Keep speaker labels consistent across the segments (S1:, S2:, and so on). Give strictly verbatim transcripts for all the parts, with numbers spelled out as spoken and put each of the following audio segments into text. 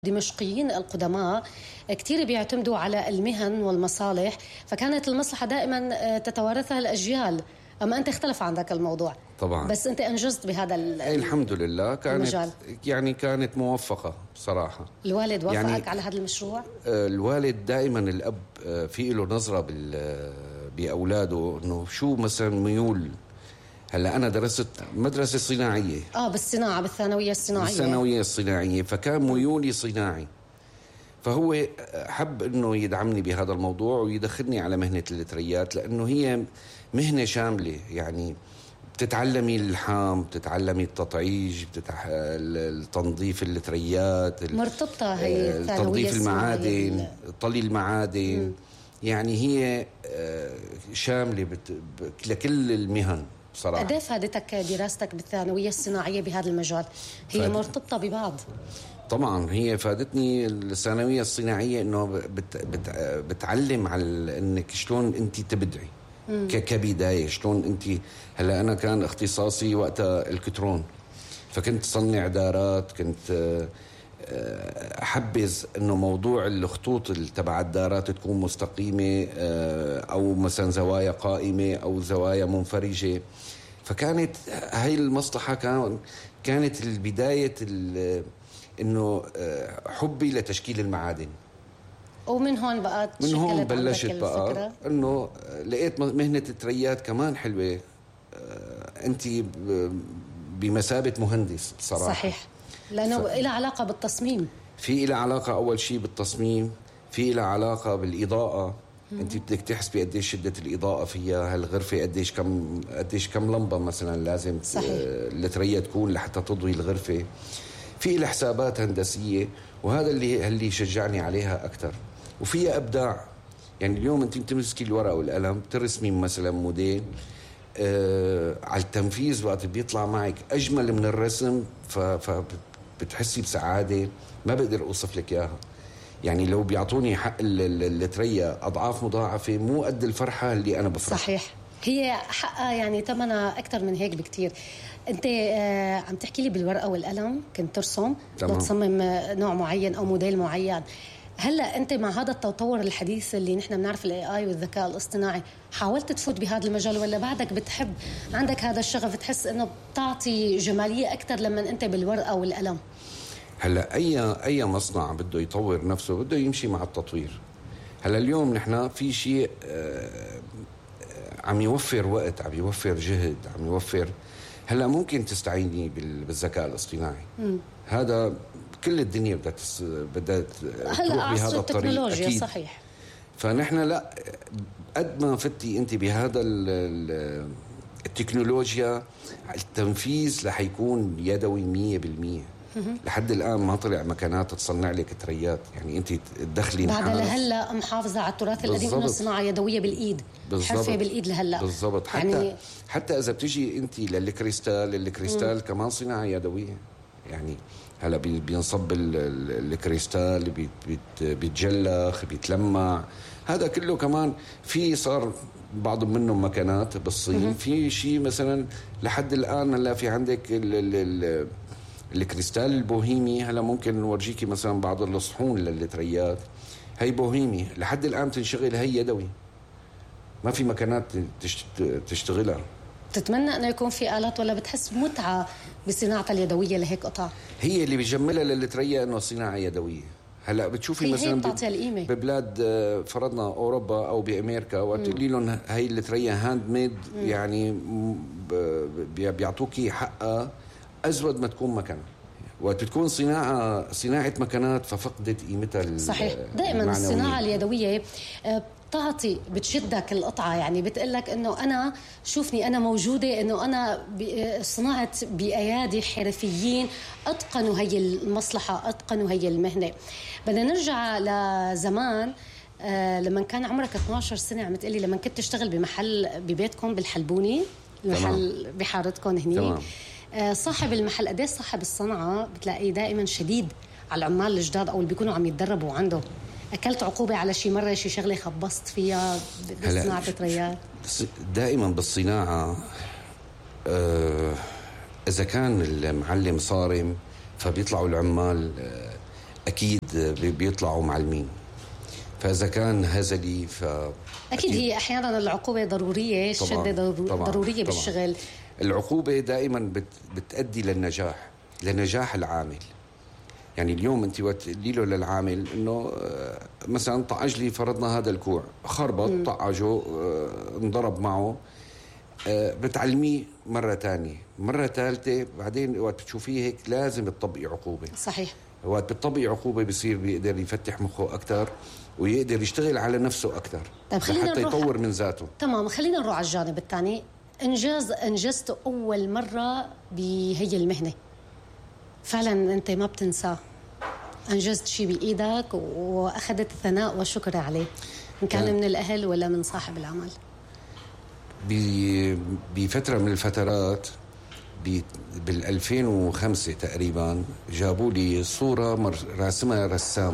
S1: دمشقيين القدماء كتير بيعتمدوا على المهن والمصالح، فكانت المصلحة دائما تتوارثها الأجيال. أما أنت اختلف عندك الموضوع
S2: طبعا،
S1: بس أنت أنجزت بهذا
S2: الحمد لله. كانت
S1: المجال.
S2: يعني كانت موفقة بصراحة.
S1: الوالد وافقك
S2: يعني
S1: على هذا المشروع؟
S2: الوالد دائما الأب في له نظرة بأولاده إنه شو مثلا ميول. هلا أنا درست مدرسة صناعية
S1: آه بالصناعة بالثانوية الصناعية
S2: بالثانوية الصناعية، فكان ميولي صناعي، فهو حب إنه يدعمني بهذا الموضوع ويدخلني على مهنة اللتريات، لأنه هي مهنة شاملة. يعني بتتعلمي اللحام، بتتعلمي التطعيج، بتتح... التنظيف اللتريات،
S1: مرتبطة هي الثانوية
S2: تنظيف المعادن، طلي المعادن. م. يعني هي شاملة بت... لكل المهن بصراحة.
S1: قد ايه فادتك دراستك بالثانوية الصناعية بهذا المجال؟ هي فاد... مرتبطة ببعض.
S2: طبعا هي فادتني الثانوية الصناعية انه بت... بت... بتعلم على انك شلون انت تبدعي ك... كبداية. شلون انت هلا انا كان اختصاصي وقتها الكترون، فكنت صنع دارات، كنت احبذ انه موضوع الخطوط تبع الدارات تكون مستقيمة او مثلا زوايا قائمة او زوايا منفرجة. فكانت هاي المصلحة كان كانت البداية انه حبي لتشكيل المعادن،
S1: ومن هون بقى
S2: من هون بلشت بقى انه لقيت مهنة التريات كمان حلوة. انت بمثابة مهندس بصراحة.
S1: صحيح، لأنه ف... إلى علاقة بالتصميم.
S2: في إلى علاقة أول شيء بالتصميم، في إلى علاقة بالإضاءة. أنت بدك تحسبي قديش شدة الإضاءة فيها هالغرفة، قديش كم قديش كم لمبة مثلا لازم اللترية تكون لحتى تضوي الغرفة. في إلى حسابات هندسية، وهذا اللي اللي شجعني عليها أكثر. وفيها إبداع. يعني اليوم أنت بتمسكي الورقة والقلم ترسمي مثلا موديل، آه على التنفيذ وقت بيطلع معك أجمل من الرسم، فبتحسي بسعادة ما بقدر أوصف لك إياها. يعني لو بيعطوني حق اللترية أضعاف مضاعفة مو قد الفرحة اللي أنا بفرح.
S1: صحيح، هي حقها يعني ثمنها أكتر من هيك بكتير. أنت آه عم تحكي لي بالورقة والقلم كنت ترسم وتصمم نوع معين أو موديل معين. هلا انت مع هذا التطور الحديث اللي نحن بنعرف الاي اي والذكاء الاصطناعي، حاولت تفوت بهذا المجال ولا بعدك بتحب عندك هذا الشغف، تحس انه بتعطي جماليه اكثر لما انت بالورقه والقلم؟
S2: هلا اي اي مصنع بده يطور نفسه بده يمشي مع التطوير. هلا اليوم نحن في شيء عم يوفر وقت، عم يوفر جهد، عم يوفر. هلا ممكن تستعيني بالذكاء الاصطناعي. م. هذا كل الدنيا بدها تس... بدها تروح بهذا الطريق أكيد.
S1: صحيح.
S2: فنحن لا قد ما فتي أنت بهذا ال... التكنولوجيا، التنفيذ رح يكون يدوي مية بالمية. لحد الآن ما طلع مكانات تصنع لك تريات. يعني أنت تدخلي
S1: بعد لهلا محافظة على التراث القديم إنه الصناعة يدوية بالإيد، حرفة بالإيد لهلا
S2: بالضبط. حتى يعني حتى إذا بتيجي أنت للكريستال، الكريستال م. كمان صناعة يدوية. يعني هلا بينصب الكريستال، بيتجلخ، بيتلمع. هذا كله كمان في صار بعض منهم مكانات بالصين. في شيء مثلا لحد الآن هلا في عندك ال ال ال الكريستال البوهيمي. هلا ممكن نورجيكي مثلا بعض الصحون للتريات، هي بوهيمي لحد الآن تنشغل، هي يدوي، ما في مكانات تشتغلها.
S1: تتمنى أنه يكون في آلات ولا بتحس بمتعة بصناعة اليدوية لهيك قطع؟
S2: هي اللي بيجملها للترية أنه صناعة يدوية. هلا بتشوفي مثلا ببلاد فرضنا أوروبا أو بأمريكا وتقولي لهم هاي الترية هاند ميد، يعني بيعطوكي حقها أزود ما تكون مكان. وتكون صناعة صناعة مكانات ففقدت قيمتها.
S1: صحيح، دائما الصناعة اليدوية بتعطي بتشدك القطعة. يعني بتقلك انه انا شوفني انا موجودة، انه انا صنعت بأيادي حرفيين اتقنوا هي المصلحة، اتقنوا هي المهنة. بدنا نرجع لزمان آه لما كان عمرك اثني عشر سنة، عم تقلي لما كنت تشتغل بمحل ببيتكم بالحلبوني، المحل بحارتكم هني. آه صاحب المحل قديش صاحب الصنعة بتلاقيه دائما شديد على العمال الجداد او اللي بيكونوا عم يتدربوا عنده. أكلت عقوبة على شي مرة شي شغلة خبصت فيها بصناعة تريات؟
S2: دائما بالصناعة آه إذا كان المعلم صارم فبيطلعوا العمال آه اكيد بيطلعوا معلمين. فاذا كان هزلي ف
S1: اكيد هي احيانا العقوبه ضروريه، الشده ضروريه بالشغل.
S2: العقوبه دائما بت... بتؤدي للنجاح لنجاح العامل. يعني اليوم انت تقولي له للعامل انه مثلا طعج لي فرضنا هذا الكوع خربط طعجه انضرب معه، بتعلميه مرة تانية مرة ثالثة، بعدين وقت بتشوفيه هيك لازم تطبقي عقوبة.
S1: صحيح.
S2: وقت بتطبقي عقوبة بصير بيقدر يفتح مخه أكتر ويقدر يشتغل على نفسه أكتر.
S1: طيب خلينا
S2: حتى
S1: نروح
S2: يطور من ذاته.
S1: تمام، خلينا نروح على الجانب الثاني. إنجاز أنجزته أول مرة بهي المهنة فعلا أنت ما بتنساه، أنجزت شيء بإيدك وأخذت الثناء والشكر عليه، إن كان يعني من الأهل ولا من صاحب العمل.
S2: بفترة من الفترات بالألفين وخمسة تقريبا جابوا لي صورة راسمها رسام،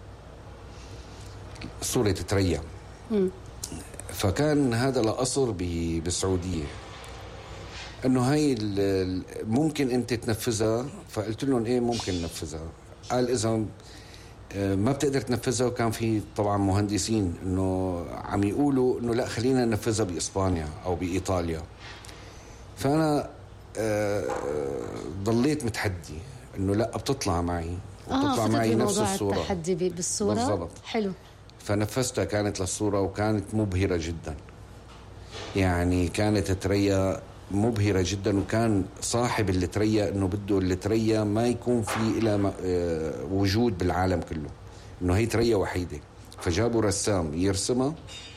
S2: صورة تريا. م. فكان هذا القصر بالسعودية، انه هاي ممكن انت تنفذها. فقلت لهم ايه ممكن ننفذها. قال اذا ما بتقدر تنفذها، وكان في طبعا مهندسين انه عم يقولوا انه لا خلينا ننفذها باسبانيا او بايطاليا. فانا ضليت متحدي انه لا بتطلع معي وبتطلع
S1: آه
S2: معي نفس الصورة.
S1: التحدي بالصورة
S2: بالضبط.
S1: حلو.
S2: فنفذتها، كانت للصورة وكانت مبهرة جدا. يعني كانت تريا مبهرة جدا، وكان صاحب اللتريا انه بده اللتريا ما يكون في إلى وجود بالعالم كله، انه هي تريا وحيدة. فجابوا رسام يرسمها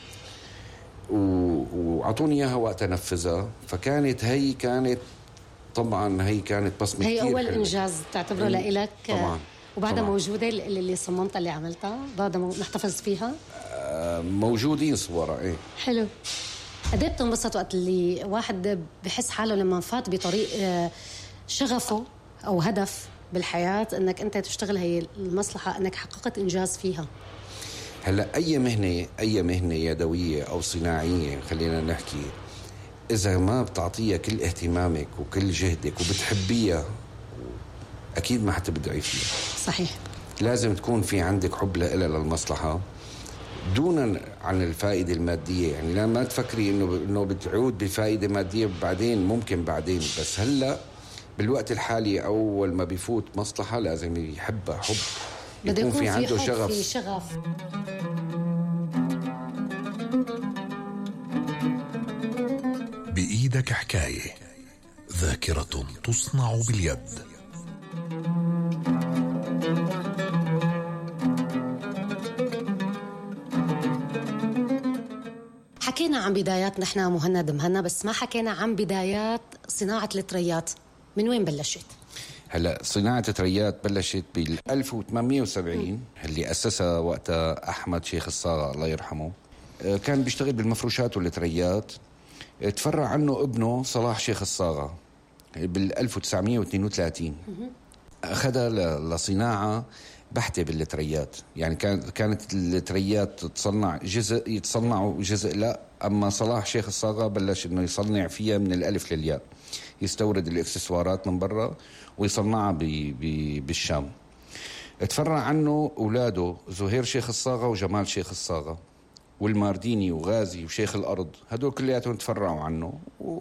S2: وعطوني اياها وقت انفذها. فكانت هي كانت طبعا هي كانت بصمة
S1: هي
S2: كتير
S1: اول
S2: حلوة.
S1: انجاز تعتبره لإلك
S2: طبعا.
S1: وبعدها موجودة اللي صممتها اللي عملتها بعدها نحتفظ فيها؟
S2: موجودين صورة. ايه
S1: حلو. قد ايه بتنبسط وقت اللي واحد بحس حاله لما فات بطريق شغفه او هدف بالحياة انك انت تشتغل هي المصلحة، انك حققت انجاز فيها؟
S2: هلا اي مهنة اي مهنة يدوية او صناعية خلينا نحكي، اذا ما بتعطيها كل اهتمامك وكل جهدك وبتحبيها اكيد ما حتبدعي فيها.
S1: صحيح.
S2: لازم تكون في عندك حب لها للمصلحة دونا عن الفائدة المادية. يعني لا ما تفكري انه انه بتعود بفائدة مادية بعدين، ممكن بعدين، بس هلا بالوقت الحالي اول ما بيفوت مصلحة لازم يحبها حب،
S1: يكون, يكون في
S2: عنده
S1: حب
S2: شغف.
S1: في شغف.
S3: بإيدك حكاية، ذاكرة تصنع باليد.
S1: حكينا عن بدايات نحن مهند مهنا، بس ما حكينا عن بدايات صناعة التريات. من وين بلشت؟
S2: هلا صناعة التريات بلشت بال ألف وثمانمئة وسبعين اللي أسسها وقتها أحمد شيخ الصاغة الله يرحمه. كان بيشتغل بالمفروشات والتريات، تفرع عنه ابنه صلاح شيخ الصاغة بال ألف وتسعمئة واثنين وثلاثين. أخذها لصناعة بحتة بالتريات. يعني كانت كانت التريات تصنع جزء يتصنعوا جزء لا، أما صلاح شيخ الصاغة بلش إنه يصنع فيها من الألف للياء، يستورد الإكسسوارات من برا ويصنعها بالشام. تفرع عنه أولاده زهير شيخ الصاغة وجمال شيخ الصاغة والمارديني وغازي وشيخ الأرض، هدول كلياتهم تفرعوا عنه،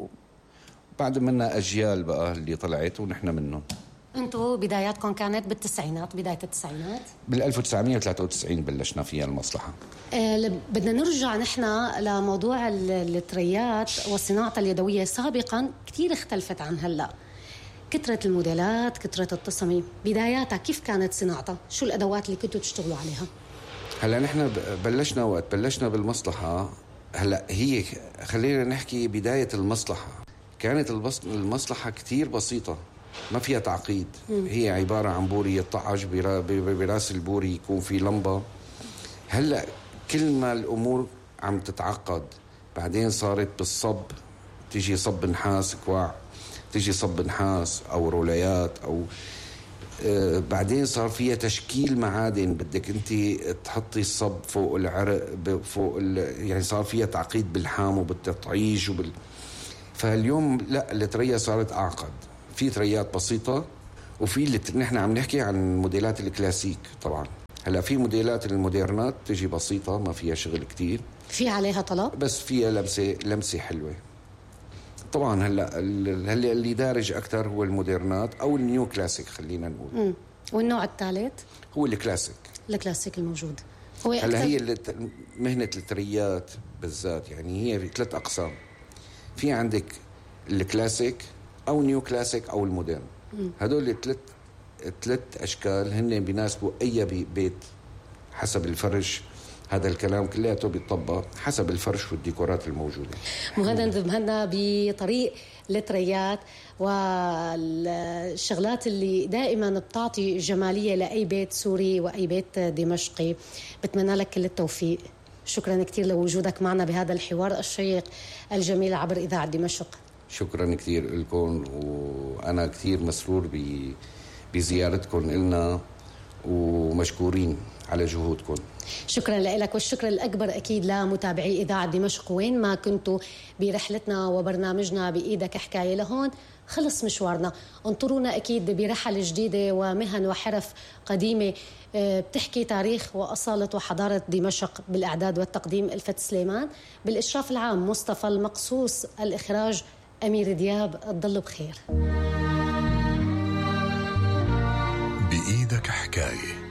S2: وبعد منا أجيال بقى اللي طلعت ونحن منهم.
S1: انتوا بداياتكم كانت بالتسعينات، بداية التسعينات؟
S2: بال ألف وتسعمئة وثلاثة وتسعين بلشنا فيها المصلحة.
S1: أه بدنا نرجع نحن لموضوع التريات والصناعة اليدوية. سابقا كتير اختلفت عن هلأ، كثرة الموديلات، كثرة التصاميم. بداياتها كيف كانت صناعتها؟ شو الأدوات اللي كنتوا تشتغلوا عليها؟
S2: هلا نحن بلشنا وقت بلشنا بالمصلحة. هلا هي خلينا نحكي بداية المصلحة كانت المصلحة كتير بسيطة، ما فيها تعقيد. م. هي عبارة عن بوري يطعج براس البوري يكون في لمبة. هلأ كل ما الأمور عم تتعقد، بعدين صارت بالصب، تيجي صب نحاس كواع، تيجي صب نحاس أو روليات أو آه بعدين صار فيها تشكيل معادن، بدك أنت تحطي الصب فوق العرق فوق يعني صار فيها تعقيد بالحام وبالتطعيج وبال... فاليوم لا التريا صارت أعقد. في تريات بسيطة وفي اللي نحن عم نحكي عن موديلات الكلاسيك. طبعا هلا في موديلات المودرنات تجي بسيطة ما فيها شغل كتير،
S1: في عليها طلب
S2: بس فيها لمسة لمسة حلوة. طبعا هلا هلا اللي دارج أكتر هو المودرنات أو النيو كلاسيك خلينا نقول.
S1: مم. والنوع الثالث
S2: هو الكلاسيك.
S1: الكلاسيك الموجود هو
S2: هلا هي اللي مهنة التريات بالذات يعني هي في ثلاث أقسام. في عندك الكلاسيك أو نيو كلاسيك أو المودرن. هدول الثلاث ثلاث أشكال هن بيناسبوا أي بيت حسب الفرش. هذا الكلام كلياته بيطبق حسب الفرش والديكورات الموجودة.
S1: مهند مهنا بطريق التريات والشغلات اللي دائما بتعطي جمالية لأي بيت سوري وأي بيت دمشقي. بتمنى لك كل التوفيق. شكرا كتير لوجودك معنا بهذا الحوار الشيق الجميل عبر إذاعة دمشق.
S2: شكرا كتير لكم، وأنا كتير مسرور بزيارتكم لنا ومشكورين على جهودكم.
S1: شكرا لك، والشكر الأكبر أكيد لمتابعي إذاعة دمشق وين ما كنتوا برحلتنا وبرنامجنا بإيدك حكاية. لهون خلص مشوارنا، انطرونا أكيد برحل جديدة ومهن وحرف قديمة بتحكي تاريخ وأصالة وحضارة دمشق. بالإعداد والتقديم الفت سليمان، بالإشراف العام مصطفى المقصوص، الإخراج أمير دياب. تضلوا بخير.
S3: بإيدك حكاية.